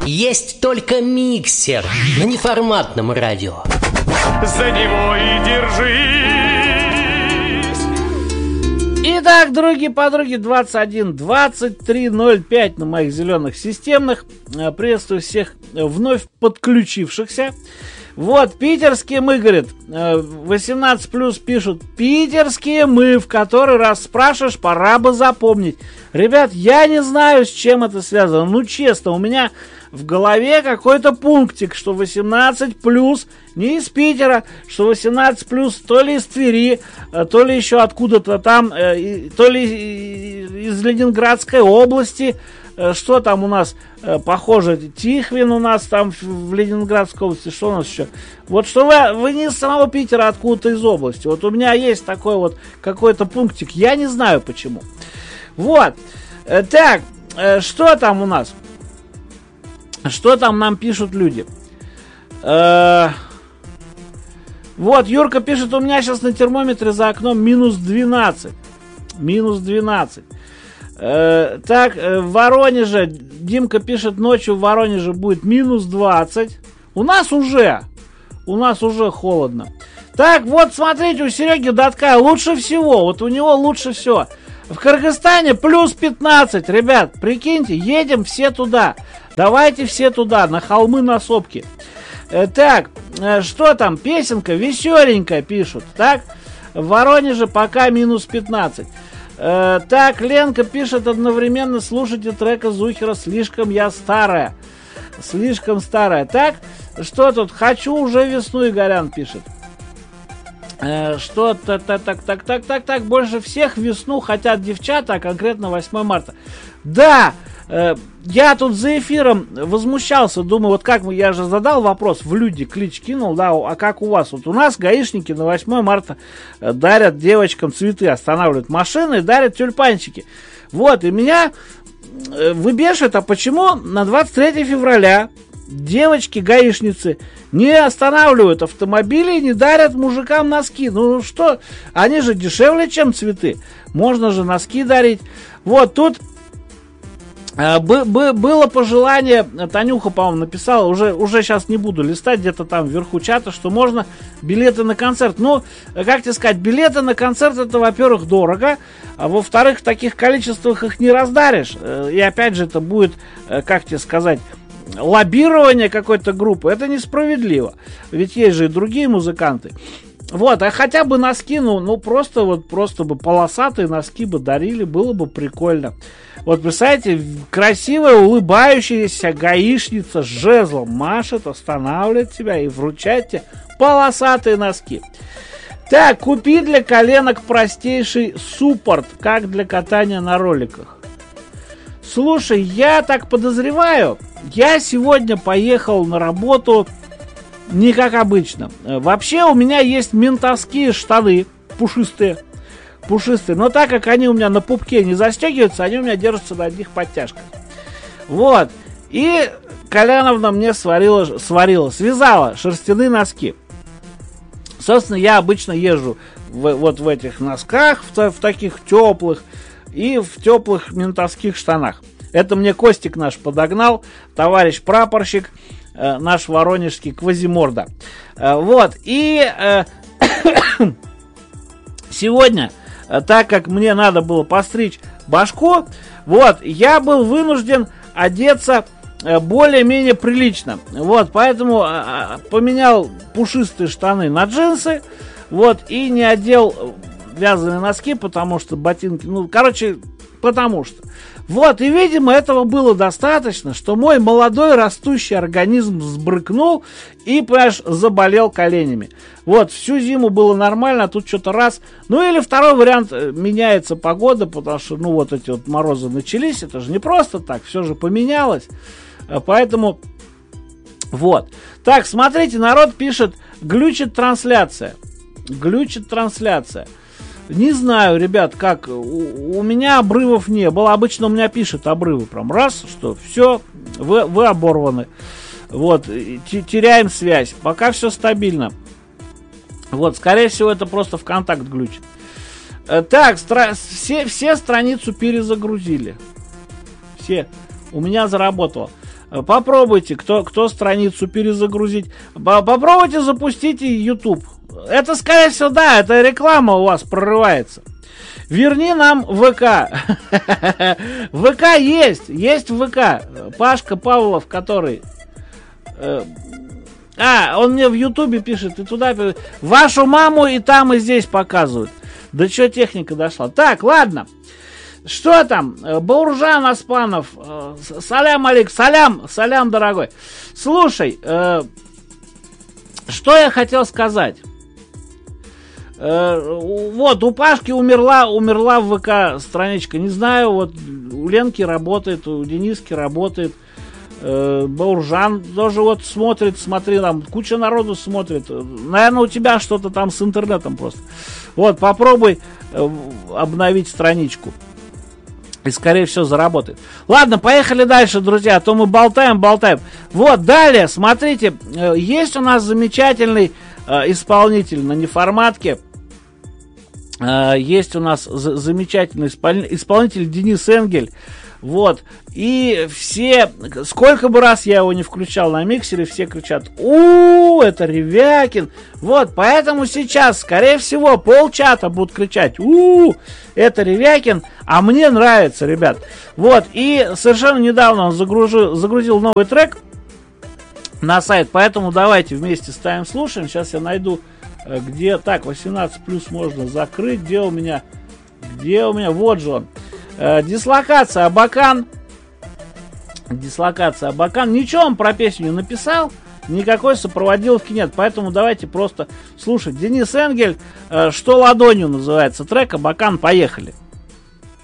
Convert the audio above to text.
Есть только миксер на неформатном радио. За него и держись. Итак, дорогие подруги, 21-23-05 на моих зеленых системных. Приветствую всех вновь подключившихся. Вот, питерские мы, говорит, 18+ пишут, питерские мы, в который раз спрашиваешь, пора бы запомнить. Ребят, я не знаю, с чем это связано, ну честно, у меня в голове какой-то пунктик, что 18+ не из Питера, что 18+ то ли из Твери, то ли еще откуда-то там, то ли из Ленинградской области. Что там у нас похоже? Тихвин у нас там в Ленинградской области. Что у нас еще? Вот что вы не из самого Питера, а откуда-то из области. Вот у меня есть такой вот какой-то пунктик. Я не знаю почему. Вот. Так, что там у нас? Что там нам пишут люди? Вот, Юрка пишет, у меня сейчас на термометре за окном -12. -12. Так, в Воронеже, Димка пишет, ночью в Воронеже будет -20. У нас уже холодно. Так, вот смотрите, у Сереги Даткая лучше всего, вот у него лучше всего. В Кыргызстане +15, ребят, прикиньте, едем все туда. Давайте все туда, на холмы, на сопки. Так, что там, песенка веселенькая пишут. Так, в Воронеже пока -15. Так, Ленка пишет одновременно, слушайте трека Зухера «Слишком я старая». Слишком старая. Так, что тут? Хочу уже весну, Игорян пишет. Что-то так. Больше всех весну хотят девчата, а конкретно 8 марта. Да, я тут за эфиром возмущался, думаю, вот как я же задал вопрос, в люди клич кинул, да, а как у вас? Вот у нас гаишники на 8 марта дарят девочкам цветы, останавливают машины и дарят тюльпанчики. Вот, и меня выбешивает, а почему на 23 февраля девочки-гаишницы не останавливают автомобили и не дарят мужикам носки? Ну что, они же дешевле, чем цветы. Можно же носки дарить. Вот, тут было пожелание, Танюха, по-моему, написала, уже сейчас не буду листать, где-то там вверху чата, что можно билеты на концерт. Ну, как тебе сказать, билеты на концерт это, во-первых, дорого, а во-вторых, в таких количествах их не раздаришь. И опять же, это будет, как тебе сказать, лоббирование какой-то группы. Это несправедливо. Ведь есть же и другие музыканты. Вот, а хотя бы носки, ну просто бы полосатые носки бы дарили, было бы прикольно. Вот, представляете, красивая, улыбающаяся гаишница с жезлом машет, останавливает тебя и вручает тебе полосатые носки. Так, купи для коленок простейший суппорт, как для катания на роликах. Слушай, я так подозреваю, я сегодня поехал на работу не как обычно. Вообще у меня есть ментовские штаны, пушистые, но так как они у меня на пупке не застегиваются, они у меня держатся на одних подтяжках. Вот. И Коляновна мне связала шерстяные носки. Собственно, я обычно езжу в этих носках, в таких теплых, и в теплых ментовских штанах. Это мне Костик наш подогнал, товарищ прапорщик, наш воронежский Квазиморда. Вот. И сегодня, так как мне надо было постричь башку, вот, я был вынужден одеться более-менее прилично. Вот, поэтому поменял пушистые штаны на джинсы, вот, и не одел вязаные носки, потому что ботинки, потому что. Вот, и, видимо, этого было достаточно, что мой молодой растущий организм взбрыкнул и, понимаешь, заболел коленями. Вот, всю зиму было нормально, а тут что-то раз. Ну, или второй вариант, меняется погода, потому что, вот эти вот морозы начались, это же не просто так, все же поменялось. Поэтому, вот. Так, смотрите, народ пишет, глючит трансляция. Не знаю, ребят, как, у меня обрывов не было. Обычно у меня пишет обрывы прям раз, что все, вы оборваны. Вот, теряем связь. Пока все стабильно. Вот, скорее всего, это просто ВКонтакт глючит. Так, все страницу перезагрузили. Все. У меня заработало. Попробуйте, кто страницу перезагрузить. Попробуйте запустите YouTube. Это, скорее всего, да, это реклама у вас прорывается. Верни нам ВК. ВК есть ВК. Пашка Павлов, который... он мне в Ютубе пишет, и туда пишет. Вашу маму и там, и здесь показывают. Да что техника дошла. Так, ладно. Что там? Бауржан Аспанов. Салям, Алик. Салям, дорогой. Слушай, что я хотел сказать. Вот, у Пашки умерла в ВК страничка. Не знаю, вот у Ленки работает, у Дениски работает. Бауржан тоже вот смотрит, смотри, там куча народу смотрит. Наверное, у тебя что-то там с интернетом просто. Вот, попробуй обновить страничку. И, скорее всего, заработает. Ладно, поехали дальше, друзья, а то мы болтаем. Вот, далее, смотрите, есть у нас замечательный исполнитель на неформатке. Есть у нас замечательный исполнитель Денис Энгель. Вот. И все, сколько бы раз я его не включал на миксере, все кричат: это Ревякин. Вот, поэтому сейчас, скорее всего, полчата будут кричать: это Ревякин. А мне нравится, ребят. Вот, и совершенно недавно он загрузил новый трек на сайт, поэтому давайте вместе ставим, слушаем. Сейчас я найду, где... Так, 18 плюс можно закрыть. Где у меня? Вот же он. Дислокация Абакан. Ничего он про песню не написал. Никакой сопроводиловки нет. Поэтому давайте просто слушать. Денис Энгель, что ладонью называется трек. Абакан, поехали.